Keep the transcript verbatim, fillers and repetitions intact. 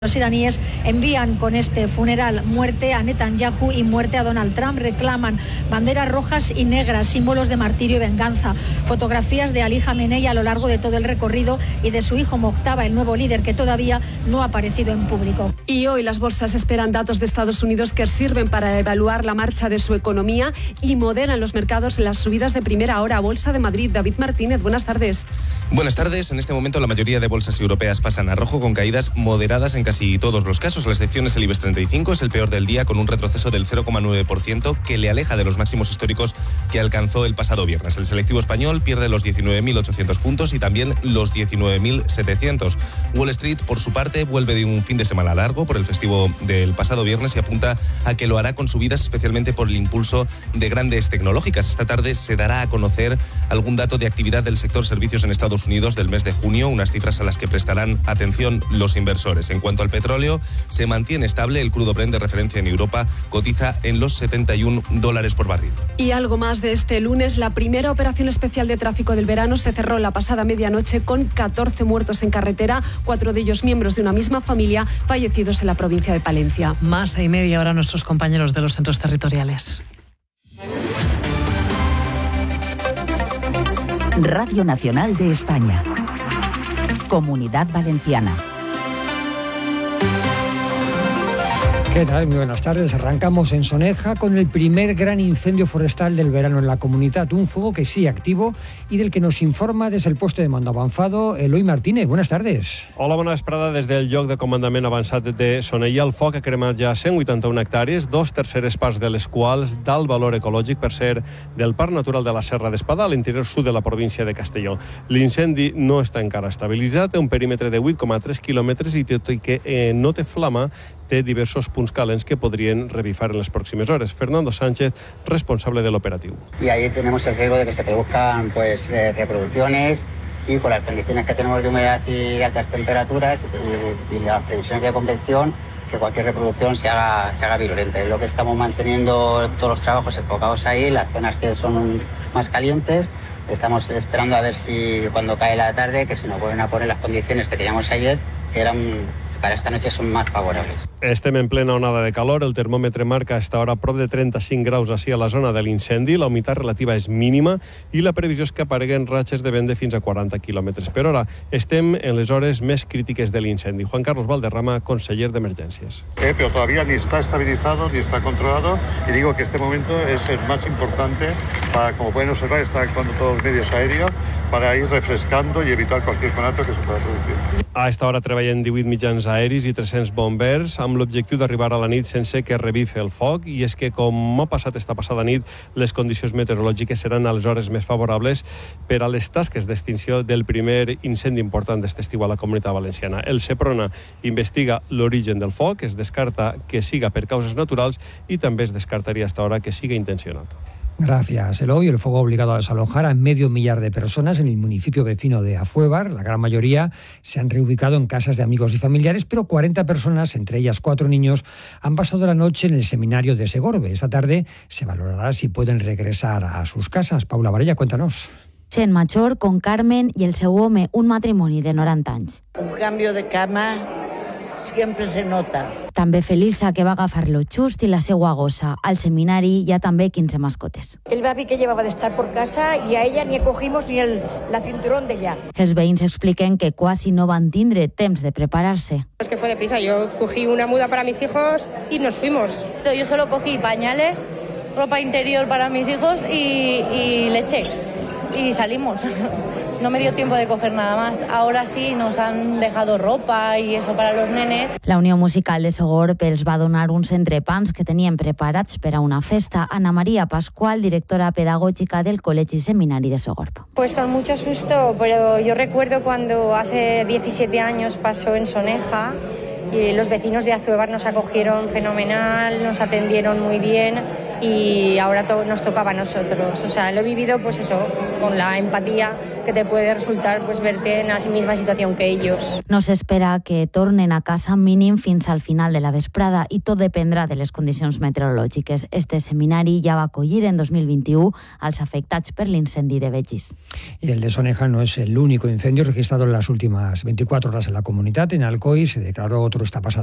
Los iraníes envían con este funeral muerte a Netanyahu y muerte a Donald Trump. Reclaman banderas rojas y negras, símbolos de martirio y venganza. Fotografías de Ali Jamenei a lo largo de todo el recorrido y de su hijo Mojtaba, el nuevo líder, que todavía no ha aparecido en público. Y hoy las bolsas esperan datos de Estados Unidos que sirven para evaluar la marcha de su economía y moderan los mercados las subidas de primera hora. Bolsa de Madrid, David Martínez, buenas tardes. Buenas tardes. En este momento la mayoría de bolsas europeas pasan a rojo con caídas moderadas en casi todos los casos. La excepción es el IBEX treinta y cinco, es el peor del día con un retroceso del cero coma nueve por ciento que le aleja de los máximos históricos que alcanzó el pasado viernes. El selectivo español pierde los diecinueve mil ochocientos puntos y también los diecinueve mil setecientos. Wall Street, por su parte, vuelve de un fin de semana largo por el festivo del pasado viernes y apunta a que lo hará con subidas especialmente por el impulso de grandes tecnológicas. Esta tarde se dará a conocer algún dato de actividad del sector servicios en Estados Unidos del mes de junio, unas cifras a las que prestarán atención los inversores. En cuanto al petróleo, se mantiene estable. El crudo Brent de referencia en Europa cotiza en los setenta y un dólares por barril. Y algo más de este lunes, la primera operación especial de tráfico del verano se cerró la pasada medianoche con catorce muertos en carretera, cuatro de ellos miembros de una misma familia, fallecidos en la provincia de Palencia. Más y media hora nuestros compañeros de los centros territoriales. Radio Nacional de España. Comunidad Valenciana. ¿Qué tal? Muy buenas tardes. Arrancamos en Soneja con el primer gran incendio forestal del verano en la comunidad. Un fuego que sigue activo y del que nos informa desde el puesto de mando avanzado Eloi Martínez. Buenas tardes. Hola, bona vesprada des del lloc de comandament avançat de Sonella. El foc ha cremat ja cent vuitanta-una hectàrees, dos terceres parts de les quals d'alt valor ecològic per ser del Parc Natural de la Serra d'Espadà, a l'interior sud de la província de Castelló. L'incendi no està encara estabilitzat, té un perímetre de vuit coma tres quilòmetres i tot i que eh, no té flama, té diversos punts calents que podrien revifar en las próximas horas. Fernando Sánchez, responsable del operativo. Y ahí tenemos el riesgo de que se produzcan pues, eh, reproducciones y con las condiciones que tenemos de humedad y altas temperaturas y, y las previsiones de convección, que cualquier reproducción se haga, se haga virulenta. Es lo que estamos manteniendo todos los trabajos enfocados ahí, las zonas que son más calientes. Estamos esperando a ver si cuando cae la tarde, que se nos vuelven a poner las condiciones que teníamos ayer, que eran... para esta noche son más favorables. Estem en plena onada de calor, el termòmetre marca a esta hora prop de trenta-cinc graus així a la zona de l'incendi, la humitat relativa és mínima i la previsió és que apareguen ratxes de vent de fins a quaranta quilòmetres per hora. Estem en les hores més crítiques de l'incendi. Juan Carlos Valderrama, conseller d'Emergències. Eh, pero todavía ni está estabilizado ni está controlado y digo que este momento es el más importante para, como pueden observar, está actuando todos los medios aéreos para ir refrescando y evitar cualquier conato que se pueda producir. A esta hora treballen divuit mitjans aeris i tres-cents bombers amb l'objectiu d'arribar a la nit sense que revife el foc, i és que, com ha passat esta passada nit, les condicions meteorològiques seran a les hores més favorables per a les tasques d'extinció del primer incendi important d'este estiu a la Comunitat Valenciana. El Seprona investiga l'origen del foc, es descarta que siga per causes naturals i també es descartaria a esta hora que siga intencionat. Gracias, Eloy. El fuego ha obligado a desalojar a medio millar de personas en el municipio vecino de Afuévar. La gran mayoría se han reubicado en casas de amigos y familiares, pero cuarenta personas, entre ellas cuatro niños, han pasado la noche en el seminario de Segorbe. Esta tarde se valorará si pueden regresar a sus casas. Paula Varella, cuéntanos. Chen Machor con Carmen y el seu home, un matrimoni de noranta anys. Un cambio de cama siempre se nota. També Felisa, que va agafar-lo just, i la seua gossa. Al seminari hi ha també quinze mascotes. El babi que llevaba de estar por casa y a ella ni cogimos ni el la cinturón de ella. Els veïns expliquen que quasi no van tindre temps de prepararse. Es que fue deprisa, yo cogí una muda para mis hijos y nos fuimos. Yo solo cogí pañales, ropa interior para mis hijos y, y leche. Y salimos. No me dio tiempo de coger nada más. Ahora sí nos han dejado ropa y eso para los nenes. La Unió Musical de Sogorb els va donar uns entrepans que tenien preparats per a una festa. Ana María Pascual, directora pedagógica del Col·legi Seminari de Sogorb. Pues con mucho susto, pero yo recuerdo cuando hace diecisiete años pasó en Soneja y los vecinos de Azuévar nos acogieron fenomenal, nos atendieron muy bien y ahora to- nos tocaba a nosotros. O sea, lo he vivido pues eso, con la empatía que te puede resultar pues verte en la misma situación que ellos. No s'espera que tornen a casa mínim fins al final de la vesprada i tot dependrà de les condicions meteorològiques. Este seminari ja va acollir en dos mil vint-i-u als afectats per l'incendi de Begís. Y el de Soneja no es el único incendio registrado en las últimas veinticuatro horas en la comunidad. En Alcoy se declaró otro esta pasada